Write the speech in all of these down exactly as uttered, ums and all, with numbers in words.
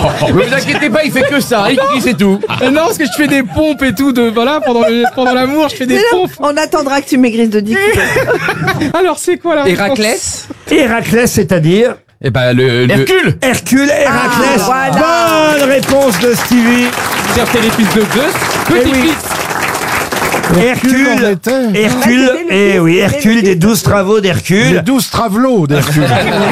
Mais vous inquiétez pas, il fait que ça, il crie, c'est tout. Euh, Non, parce que je fais des pompes et tout, de, voilà, pendant, le- pendant l'amour, je fais des Mais non, pompes. on attendra que tu maigrisses de dix kilos. Alors, c'est quoi la réponse? Héraclès. Héraclès, c'est-à-dire Eh ben, le. le- Hercule. Hercule, Héraclès. Ah, voilà. Bonne réponse de Stevie. C'est les fils de Zeus. Eh oui. Petit-fils. Hercule, en était. Hercule, Ouais, c'était le eh fils, oui, c'était Hercule le des fils. douze travaux Les d'Hercule. douze travelots d'Hercule.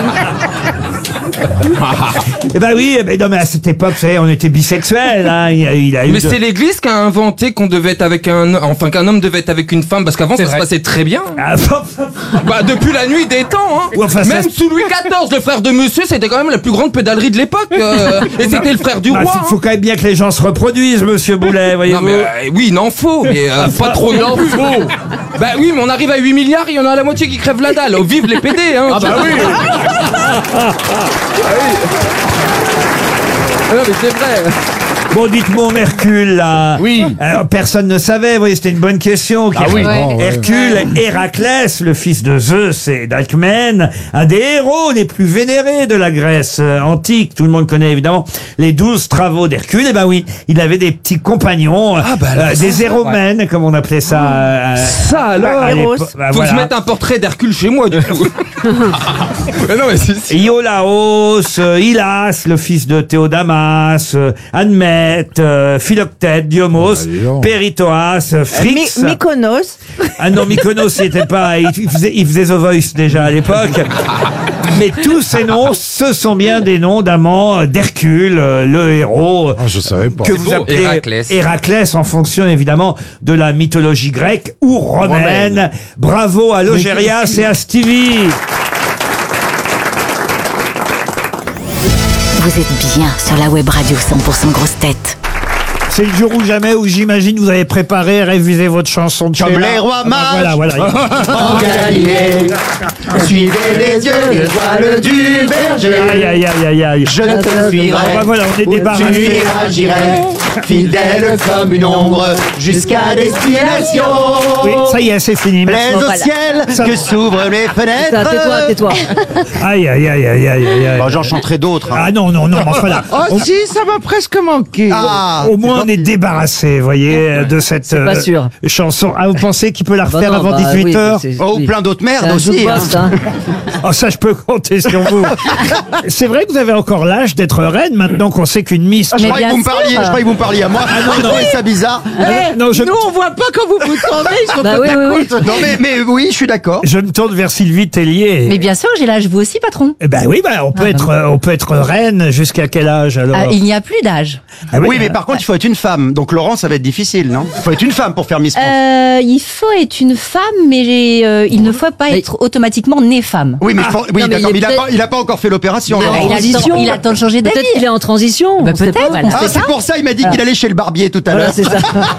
Eh ben oui, eh ben non mais à cette époque, vous savez, on était bisexuels, hein. Il a, il a eu Mais de- c'est l'Église qui a inventé qu'on devait être avec un, enfin qu'un homme devait être avec une femme parce qu'avant ça se vrai. passait très bien. Ah, bon, Bah depuis la nuit des temps. Hein. Ouais, enfin, ça, Même c'est- sous Louis quatorze, le frère de Monsieur, c'était quand même la plus grande pédalerie de l'époque. euh, et c'était le frère du bah, roi. il faut quand même bien que les gens se reproduisent, monsieur Boulet, Non voyez-vous. mais euh, oui, il en faut, mais euh, pas trop non plus. Bah oui, mais on arrive à huit milliards, il y en a la moitié qui crèvent la dalle. Oh, vive les P D, hein. Ah bah oui. Non mais c'est vrai. Bon, dites-moi, Hercule, là. Oui. Alors, personne ne savait, vous voyez, c'était une bonne question. Ah oui. Ouais. Hercule, Héraclès, le fils de Zeus et d'Alcmène, un des héros les plus vénérés de la Grèce euh, antique. Tout le monde connaît évidemment les douze travaux d'Hercule. Et ben oui, il avait des petits compagnons, euh, Ah bah alors euh, ça, des c'est héromènes, comme on appelait ça. euh, Ça à alors. Héros. l'époque. Bah, Faut voilà. que je mette un portrait d'Hercule chez moi du coup. Mais non mais c'est Iolaos, euh, Hylas, le fils de Théodamas, euh, Admète, euh, Philoctète, Diomos, Ah, dis donc. Péritoas, euh, Mi- Phrix. Mykonos. Ah non, Mykonos, il était pas, il il faisait, il faisait The Voice déjà à l'époque. Mais tous ces noms, ce sont bien des noms d'amants d'Hercule, euh, le héros. Ah, je savais pas. Que vous beau, appelez Héraclès. Héraclès en fonction évidemment de la mythologie grecque ou romaine. Romaine. Bravo à Logérias et à Stevie. Vous êtes bien sur la web radio cent pour cent grosse tête. C'est le jour ou jamais où j'imagine vous avez préparé, révisé votre chanson de Comme Sheila. les rois Ah bah mages. voilà, voilà. En Galilée, suivez les yeux, l'étoile du berger. Aïe, aïe, aïe, aïe, aïe. Je te suivrai, Ah bah voilà, on est où tu débarrassé. iras, j'irai, fidèle comme une ombre, jusqu'à destination. Oui, ça y est, c'est fini. Plaise Maintenant. au ciel, Ça- que s'ouvrent les fenêtres. Tais-toi, tais-toi. Aïe, aïe, aïe, aïe, aïe, aïe, aïe. Bon, j'en chanterai d'autres. hein. Ah non, non, non, enfin là. Oh Au, si, ça m'a presque manqué. Ah, au moins, on est débarrassé, vous voyez, de cette pas euh, sûr. chanson. Ah, vous pensez qu'il peut la Bah refaire non, avant bah dix-huit oui, heures c'est- Oh, oui. plein d'autres C'est merdes un aussi. hein. jukebox, hein. Oh, ça, je peux compter sur vous. C'est vrai que vous avez encore l'âge d'être reine maintenant qu'on sait qu'une Miss. Ah, je Mais croyais que bien vous me parliez, sûr. je croyais que vous me parliez à moi. Ah non, non, ça bizarre. Eh, non, je- Nous, on voit pas quand vous vous tournez, ils sont Bah tout oui, à oui, côté. Non, mais, mais oui, je suis d'accord. Je me tourne vers Sylvie Tellier. Mais bien sûr, j'ai l'âge, vous aussi, patron. Eh ben oui, ben on peut être, euh, on peut être reine jusqu'à quel âge alors Ah, il n'y a plus d'âge. Ah Oui, mais euh, par contre, il faut être une femme. Donc, Laurent, ça va être difficile, non? Il faut être une femme pour faire Miss France. Euh, il faut être une femme, mais euh, il ne faut pas Mais- être automatiquement né femme. Oui, mais, il faut- oui, non, mais d'accord, il mais il est a peut-être- pas, il a pas encore fait l'opération. Ah, Laurent. il, a le transition. temps, il a le temps de changer d'avis. Peut-être qu'il est en transition. Bah, on sait peut-être, pas. voilà. Ah, c'est pour ça, il m'a dit qu'il allait chez le barbier tout à Voilà, l'heure. c'est ça.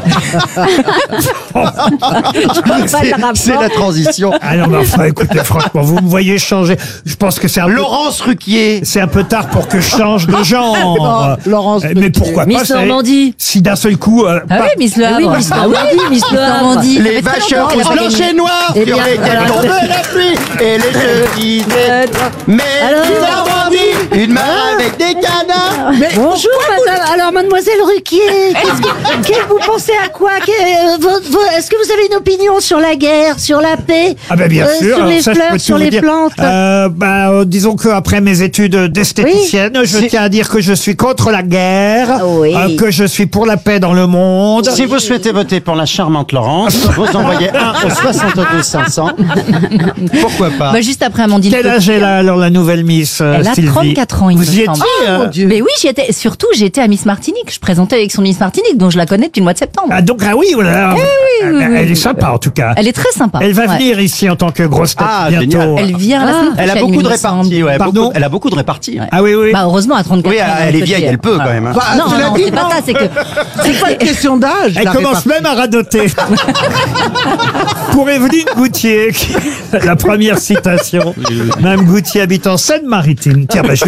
C'est c'est la transition. Ah non, mais enfin, écoutez, franchement, vous me voyez changer. Je pense que c'est un peu, Laurence Ruquier. c'est un peu tard pour que je change de genre. Oh, Laurence Euh, Mais Ruquier. pourquoi pas Miss vous savez, Normandie. Si d'un seul coup, euh, Ah pas- oui, Miss Le Ah oui, Havre. Miss Ah oui, Normandie, Miss Le Havre. Normandie. Ça Les fait très vaches longtemps roses, qu'elle a blanches gagné. et noires Eh sur bien, lesquelles voilà. tombe la pluie et les cheveux. Mais Alors Miss Normandie, une main avec des canards. Mais bonjour, madame. Alors, mademoiselle Ruquier, qu'est-ce que, que vous pensez à quoi Que- euh, vo- vo- Est-ce que vous avez une opinion sur la guerre, sur la paix, Ah ben bien euh, sûr. sur alors les ça, je peux fleurs, tout sur vous les dire. plantes Euh, bah, euh, disons que après mes études d'esthéticienne, je C'est- tiens à dire que je suis contre la guerre, Oui. euh, que je suis pour la paix dans le monde. Si vous souhaitez voter pour la charmante Laurence, vous envoyez un au soixante-deux cinq cents. Pourquoi pas? Bah, juste après Amandine. Quel âge elle a alors la nouvelle Miss euh, Elle a Sylvie trente-quatre ans, il Vous me y semble. étiez Oh, euh, mon Dieu. Mais oui, j'y étais. Surtout, j'étais à Miss Martinique. Je présentais avec son Miss Martinique, donc je la connais depuis le mois de septembre. Ah donc ah oui, voilà. oui, Ah, oui, elle oui. est sympa en tout cas. Elle est très sympa. Elle va Ouais. venir ici en tant que grosse tête Ah, bientôt. génial. Elle vient la semaine Elle a prochaine, beaucoup il de me semble. réparties, ouais. Pardon beaucoup- elle a beaucoup de réparties. Ah oui oui. Bah, heureusement, à trente-quatre Oui, ans. elle est peut vieille, dire. elle peut quand même. hein. Non, non, c'est pas ça, c'est que. C'est pas une question d'âge. Elle la commence répartie. même à radoter. Pour Evelyne Goutier, qui- la première citation. Mme Goutier habite en Seine-Maritime. Tiens, bah, je vais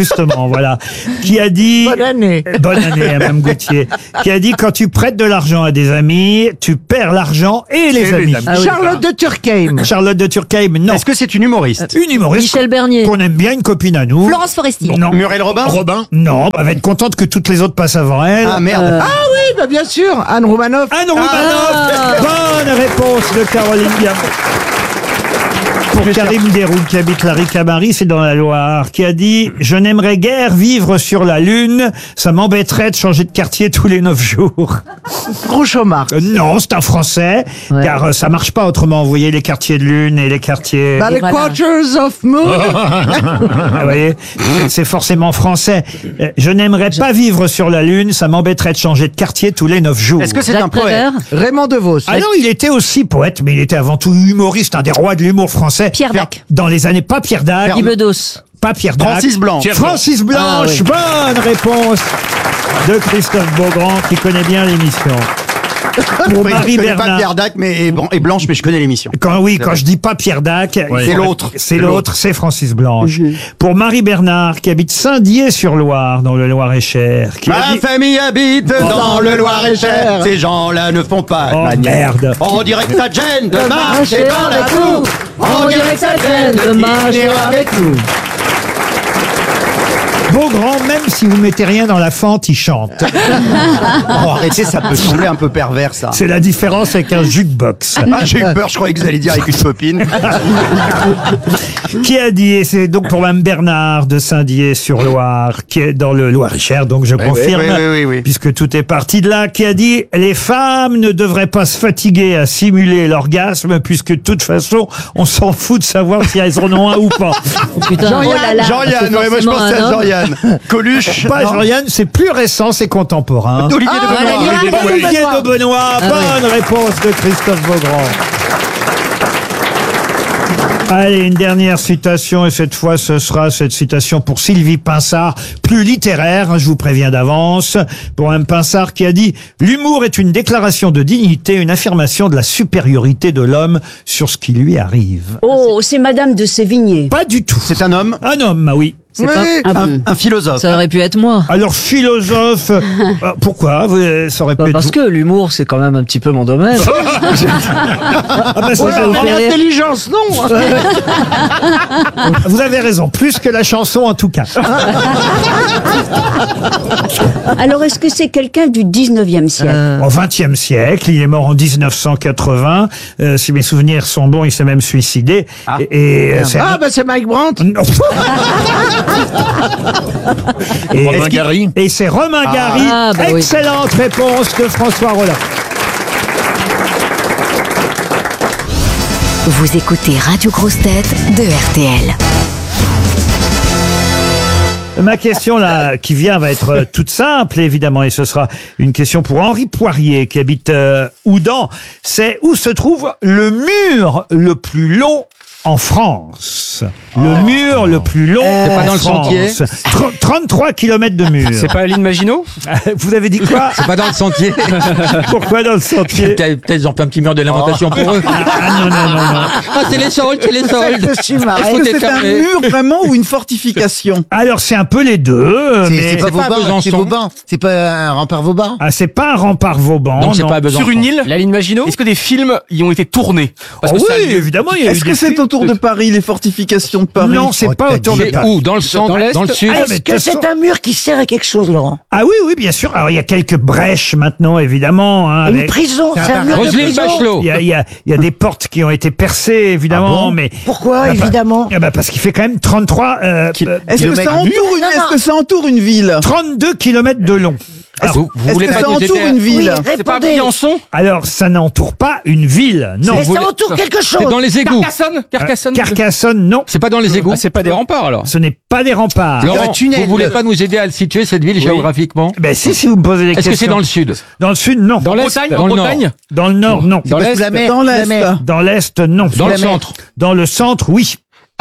justement, voilà. Qui a dit... Bonne année. Bonne année à Mme Gauthier. Qui a dit, quand tu prêtes de l'argent à des amis, tu perds l'argent et les Et amis. les amis. Ah oui. Charlotte de Turckheim. Charlotte de Turckheim, non. Est-ce que c'est une humoriste? Une humoriste Michel Bernier. qu'on aime bien, une copine à nous. Florence Foresti. Non. Muriel Robin? Robin. Non, elle va être contente que toutes les autres passent avant elle. Ah merde. Euh, Ah oui, bah bien sûr, Anne Romanoff. Anne Romanoff. Bonne réponse de Caroline Diamant. Pour Karim Deroux, qui habite la Ricamarie, c'est dans la Loire, qui a dit « Je n'aimerais guère vivre sur la Lune, ça m'embêterait de changer de quartier tous les neuf jours. » Groucho Marx. Euh, Non, c'est un Français, Ouais. car euh, ça marche pas autrement. Vous voyez, les quartiers de Lune et les quartiers... Bah, les voilà. Quarters of Moon. Vous voyez, c'est forcément français. Euh, Je n'aimerais pas vivre sur la Lune, ça m'embêterait de changer de quartier tous les neuf jours. Est-ce que c'est un Jacques poète? Prévert. Raymond DeVos. Ah non, il était aussi poète, mais il était avant tout humoriste, un des rois de l'humour français. Pierre Dac. Dans les années, pas Pierre Dac, Guy Bedos. pas Pierre Dac. Francis Blanche. Francis Blanche, bonne réponse de Christophe Beaugrand, qui connaît bien l'émission. Pour Oui, Marie je connais pas Bernard. Pierre Dac mais, et, Bran- et Blanche, mais je connais l'émission. Quand oui, quand je dis pas Pierre Dac, il C'est faut- l'autre. C'est C'est l'autre, c'est Francis Blanche. Pour Marie Bernard, qui habite Saint-Dié-sur-Loire, dans le Loir-et-Cher, qui a Ma dit- famille habite dans le Loir-et-Cher. Ces gens-là ne font pas de Oh, manière. merde. On dirait que ça te gêne de marcher dans la boue. On dirait que ça gêne de marcher avec nous. Beaugrand, même si vous mettez rien dans la fente, il chante. Oh, arrêtez, ça peut sembler un peu pervers, ça. C'est la différence avec un jukebox. Ah, j'ai eu peur, je croyais que vous alliez dire avec une copine. Qui a dit, et c'est donc pour Mme Bernard de Saint-Dié-sur-Loire, qui est dans le Loir-et-Cher, donc je confirme, oui, oui, oui, oui. puisque tout est parti de là, qui a dit, les femmes ne devraient pas se fatiguer à simuler l'orgasme, puisque de toute façon, on s'en fout de savoir si elles en ont un ou pas. Oh, putain, Jean-Yann, oh là là, Jean-Yann, c'est ouais, moi je forcément pensais un à homme. Jean-Yann. Coluche. Pas Jean-Yann, c'est plus récent, c'est contemporain. Olivier Ah, de Benoît. Olivier de Benoît. Olivier de Benoît, Ah bonne réponse de Christophe Beaugrand. Allez, une dernière citation, et cette fois ce sera cette citation pour Sylvie Pinsard, plus littéraire, hein, je vous préviens d'avance, pour un Pinsard qui a dit « L'humour est une déclaration de dignité, une affirmation de la supériorité de l'homme sur ce qui lui arrive. Oh, c'est Madame de Sévigné. » Pas du tout. C'est un homme, Un homme, ah oui. C'est Oui. pas... un, un philosophe. Ça aurait pu être moi. Alors, philosophe, euh, pourquoi vous, euh, ça aurait pu Bah, être parce vous que l'humour, c'est quand même un petit peu mon domaine. Ah bah, ça, Ouais, ça vous en fait rire. intelligence, non. Vous avez raison, plus que la chanson en tout cas. Alors, est-ce que c'est quelqu'un du dix-neuvième siècle? Au vingtième siècle, il est mort en dix-neuf cent quatre-vingts. Euh, si mes souvenirs sont bons, il s'est même suicidé. Et, et, euh, c'est Ah, bah c'est Mike Brandt. Non. et, Romain Gary. et c'est Romain Gary. Ah, bah oui. Excellente réponse de François Rollin. Vous écoutez Radio Grosse Tête de R T L. Ma question là qui vient va être euh, toute simple évidemment, et ce sera une question pour Henri Poirier qui habite euh, Oudan. C'est où se trouve le mur le plus long en France? Le mur le plus long C'est pas en dans le France. sentier Tr- trente-trois kilomètres de mur. C'est pas Aline Maginot? Vous avez dit quoi? C'est pas dans le sentier. Pourquoi dans le sentier? Peut-être peut-être ils ont fait un petit mur de l'inventation pour eux. Ah non, non, non, non. Ah, c'est les soldes, c'est les soldes. Je suis marrée. Faut Est-ce que c'est un déterminer. mur vraiment ou une fortification? Alors c'est un peu les deux. mais- pas Vauban, c'est Vauban. C'est pas un rempart Vauban. Ah, c'est pas un rempart Vauban. Non, c'est pas à Besançon. Sur une île? L'Aline Maginot? Est-ce que des films y ont été tournés? Parce Oh que ça a oui, lieu- évidemment, il y a eu Est-ce des que c'est films. autour de Paris, les fortifications de Paris? Non, c'est pas autour de C'est Paris. où? Dans le centre, Dans l'Est dans le sud? Ah, mais Est-ce de que toute façon- c'est un mur qui sert à quelque chose, Laurent? Ah oui, oui, bien sûr. Alors il y a quelques brèches maintenant, évidemment. Hein, Une avec- prison? C'est un mur de Roselyne prison? Bachelot. Il y a, il y a, il y a des portes qui ont été percées, évidemment, mais Pourquoi, Ah bah- évidemment? ah bah parce qu'il fait quand même trente-trois, euh, euh, Est-ce que, ça entoure une... Non, non. Est-ce que ça entoure une ville? trente-deux kilomètres de long. Alors, Vous, vous Est-ce voulez que pas ça nous entoure aider à- une ville? Oui, C'est pas répondez. Briançon? alors, ça n'entoure pas une ville, non. Mais vous ça voulez- entoure quelque chose. C'est dans les égouts. Carcassonne? Carcassonne? Carcassonne, non. C'est pas dans les égouts. Ah, c'est pas des remparts alors. Ce n'est pas des remparts. Laurent, un tunnel. vous voulez pas nous aider à le situer, cette ville, géographiquement? Ben si, si vous me posez des Est-ce questions. que c'est dans le sud? Dans le sud, non. Dans l'Est? Bretagne, Dans dans le le Bretagne? Dans le nord, non. Dans l'Est? Dans l'Est. Dans l'est, non. Dans le centre? Dans le centre, oui.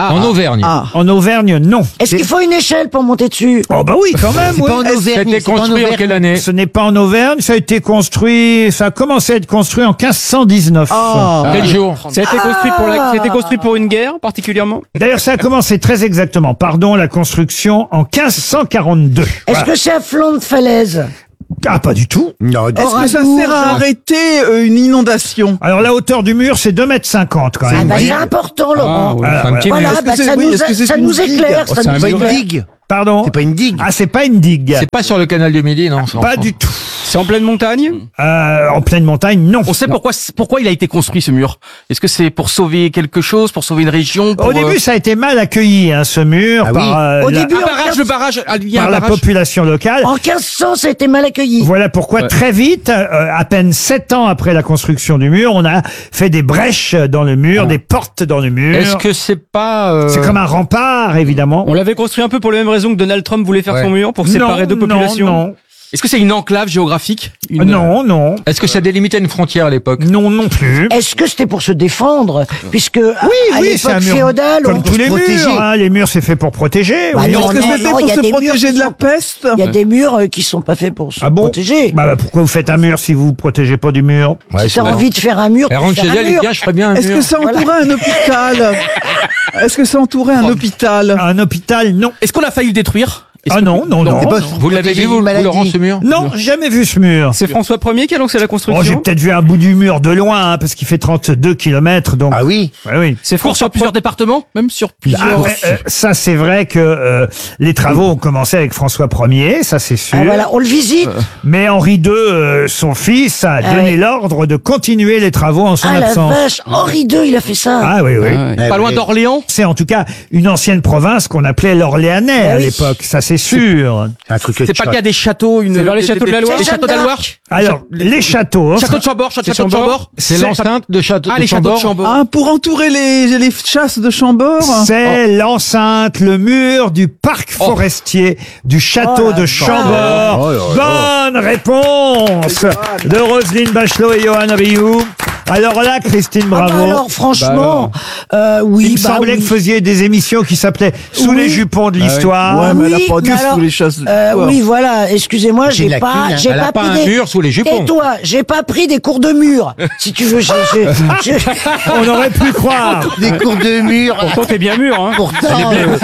Ah, en Auvergne. Ah. En Auvergne, non. Est-ce qu'il faut une échelle pour monter dessus? Oh bah oui, quand même. C'est oui. pas en Est-ce- Auvergne. C'était c'est pas en construit en Auvergne. quelle année? Ce n'est pas en Auvergne, ça a été construit, ça a commencé à être construit en quinze cent dix-neuf. Ah. Quel jour? Ça a été construit pour la, ça a été construit pour une guerre particulièrement. D'ailleurs, ça a commencé très exactement, pardon, la construction en quinze cent quarante-deux. Est-ce Voilà. que c'est à flanc de falaise? Ah, pas du tout. Non, Est-ce que ça Oradour, sert à genre. arrêter euh, une inondation? Alors, la hauteur du mur, c'est deux mètres cinquante quand Ah même. bah vous c'est voyez. important, Laurent. ouais, Ah, c'est un ouais. petit Voilà, mur. Est-ce que bah, c'est- ça, oui, nous, est-ce que c'est ça une nous digue? éclaire. Oh, ça c'est nous pas une éclaire. digue. Pardon. C'est pas une digue. Ah, c'est pas une digue. C'est pas sur le canal du Midi, non? c'est en Pas France. du tout. C'est en pleine montagne. Euh, en pleine montagne, non. On sait pourquoi, pourquoi il a été construit ce mur. Est-ce que c'est pour sauver quelque chose, pour sauver une région pour, Au début, euh, ça a été mal accueilli, hein, ce mur, Ah par, oui. euh, Au la, début, Un en barrage, quinze le barrage. Ah, il y a par un la barrage. population locale. En quinze cents, ça a été mal accueilli. Voilà pourquoi très vite, euh, à peine sept ans après la construction du mur, on a fait des brèches dans le mur, des portes dans le mur. Est-ce que c'est pas euh, C'est comme un rempart, évidemment. On l'avait construit un peu pour les mêmes raisons que Donald Trump voulait faire Ouais. son mur pour Non, séparer deux non, populations. Non, Est-ce que c'est une enclave géographique? Une- non, non, Est-ce que ça délimitait une frontière à l'époque? non, non plus. Est-ce que c'était pour se défendre? Puisque à, à Oui, c'est un l'époque mur. féodale, Comme on tous les protéger. murs, hein, les murs c'est fait pour protéger. Bah oui. non, Est-ce que non, c'était non, pour il y a se des murs protéger qui de la sont- peste? il y a des murs euh, qui sont pas faits pour se Ah bon protéger. Bah, bah, pourquoi vous faites un mur si vous vous protégez pas du mur? Ouais, Si t'as envie de faire un mur, tu Elle rentre fais chez un elle, il mur. dit, ah, je ferais bien un Est-ce mur. que ça entourait un hôpital? Est-ce que ça entourait un hôpital? Un hôpital, non. Est-ce qu'on a faillu le détruire? Est-ce Ah que- non, non, non. C'est pas Non, pour Vous l'avez protéger vu, vous, une vous, maladie. Laurent, ce mur? non, jamais vu ce mur. C'est François Ier qui a lancé la Oh, j'ai construction. peut-être vu un bout du mur de loin, hein, parce qu'il fait trente-deux kilomètres, donc. Ah oui. Ouais, oui. C'est Cours sur plusieurs départements? Même sur plusieurs. Ah, ouais, euh, ça, c'est vrai que euh, les travaux ont commencé avec François Ier, ça c'est sûr. Ah, voilà, on le visite. Mais Henri deux, euh, son fils, a Ah donné ouais. l'ordre de continuer les travaux en son Ah la absence. vache, Henri deux, il a fait ça. Ah oui, oui. Eh Pas loin oui. d'Orléans? C'est en tout cas une ancienne province qu'on appelait l'Orléanais Ah à oui. l'époque, ça c'est sûr. C'est un truc que C'est pas le cas des châteaux, une. C'est vers les châteaux de la Loire. Les châteaux de la Loire? Alors, les châteaux, Château de Chambord, château de Chambord. Chambord? C'est C'est- l'enceinte de château Ah, de les châteaux de Chambord. Chambord. Ah, pour entourer les, les chasses de Chambord? c'est l'enceinte, le mur du parc forestier du château Oh la de Chambord. Oh là Bonne réponse de Roselyne Bachelot et Johan Rioux. Alors là, Christine, Ah bah bravo. alors, franchement, euh, oui, Il me bah semblait oui. que vous faisiez des émissions qui s'appelaient Sous Oui. les jupons de l'histoire. Ouais, mais elle a Oui, pas dit mais sous alors, les chasses de Euh, l'histoire. oui, voilà. Excusez-moi, J'ai j'ai la pas, cune, hein. j'ai Elle a pas pas pris un des. mur sous les jupons. Et toi, j'ai pas pris des cours de mur. Si tu veux, j'ai, j'ai, j'ai- On aurait pu croire. Des cours de mur. Pourtant, t'es bien mûr, hein. Pourtant, euh,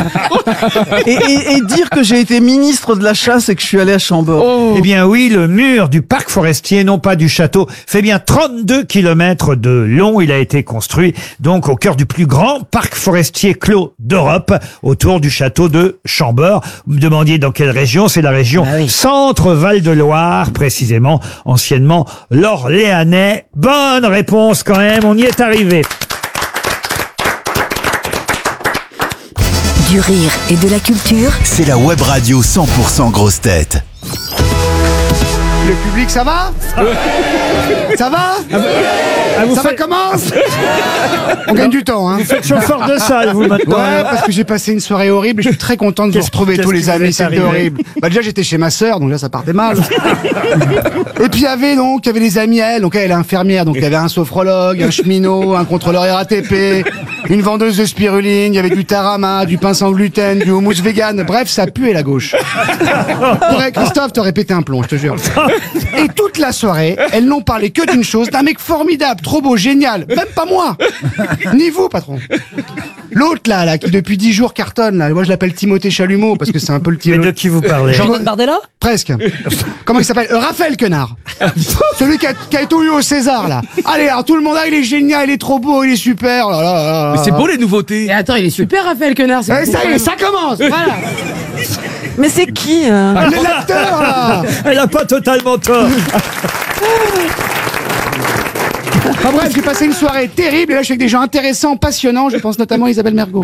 Et, et- et dire que j'ai été ministre de la chasse et que je suis allé à Chambord. Eh bien oui, le mur du parc forestier, non pas du château, fait bien trente-deux kilomètres de long. Il a été construit donc au cœur du plus grand parc forestier clos d'Europe, autour du château de Chambord. Vous me demandiez dans quelle région? C'est la région Ah oui. Centre-Val de Loire, précisément, anciennement l'Orléanais. Bonne réponse quand même, on y est arrivé. Du rire et de la culture. C'est la web radio cent pour cent grosse tête. Le public, ça va? Ça va? Ah, vous Ça va faites- comment? On gagne du temps, hein. Vous faites chauffeur de salle, vous, maintenant. Ouais, parce que j'ai passé une soirée horrible et je suis très content de vous Qu'est-ce- retrouver qu'est-ce tous qui les vous amis, est c'était arrivé horrible. Bah déjà j'étais chez ma sœur, donc là ça partait mal. Et puis il y avait donc, il y avait des amis à elle, donc elle est infirmière, donc il y avait un sophrologue, un cheminot, un contrôleur R A T P, une vendeuse de spiruline, il y avait du tarama, du pain sans gluten, du houmous vegan, bref ça puait la gauche. T'aurais- Christophe, t'aurais pété un plomb, je te jure. Et toute la soirée, elles n'ont parlé que d'une chose, d'un mec formidable, trop beau, génial, même pas moi, ni vous patron. L'autre là, là, qui depuis dix jours cartonne, là, moi je l'appelle Timothée Chalumeau parce que c'est un peu le Mais Timothée. de qui vous parlez? Jordan Bardella? Presque. Comment il s'appelle euh, Raphaël Quenard. Celui qui a, qui a tout eu au César là. Allez, alors tout le monde là, il est génial, il est trop beau, il est super. Oh là là là là. Mais c'est beau les nouveautés. Et attends, il est super, Raphaël Quenard. Eh, ça y est, ça commence. Voilà. Mais c'est qui euh L'acteur là. Elle a pas totalement tort. Enfin bref, j'ai passé une soirée terrible et là je suis avec des gens intéressants, passionnants. Je pense notamment à Isabelle Mergo.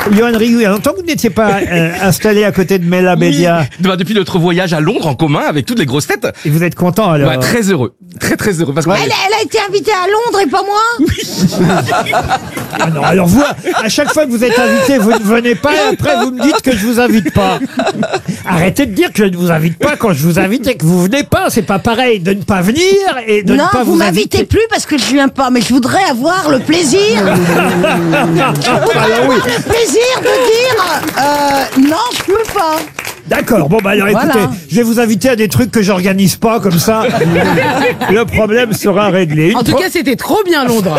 Johan Rioux, il y a longtemps que vous n'étiez pas euh, installé à côté de Mela Bédia. Oui. Bah, depuis notre voyage à Londres en commun avec toutes les grosses têtes. Et vous êtes content alors? Bah, très heureux. Très très heureux. Parce que Elle, elle a été invitée à Londres et pas moi. Ah non, alors vous, à chaque fois que vous êtes invité, vous ne venez pas et après vous me dites que je vous invite pas. Arrêtez de dire que je ne vous invite pas quand je vous invite et que vous venez pas. C'est pas pareil de ne pas venir et de non, ne pas vous vous m'invitez inviter. plus parce que je viens pas, mais je voudrais avoir le plaisir. je voudrais avoir le plaisir de dire euh, non, je peux pas. D'accord, bon bah alors Voilà. écoutez, je vais vous inviter à des trucs que j'organise pas comme ça. Le problème sera réglé. Une En tout pro- cas, c'était trop bien Londres.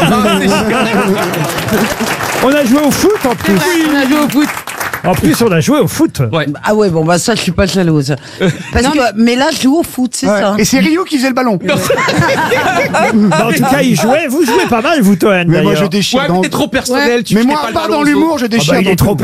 On a joué au foot en plus. On a joué au foot. En plus, on a joué au foot. Ouais. Ah ouais, bon bah ça je suis pas jalouse. Parce Non, que mais là je joue au foot, c'est Ouais. ça. Et c'est Rio qui faisait le ballon. Bah, en tout cas, il jouait. Vous jouez pas mal, vous, Toen. Mais moi d'ailleurs. je déchire Ouais, dans... mais t'es trop personnel. Tu Mais jetais moi, pas à le part ballon dans aux l'humour, autres. je Ah bah, déchire il dans est tout. trop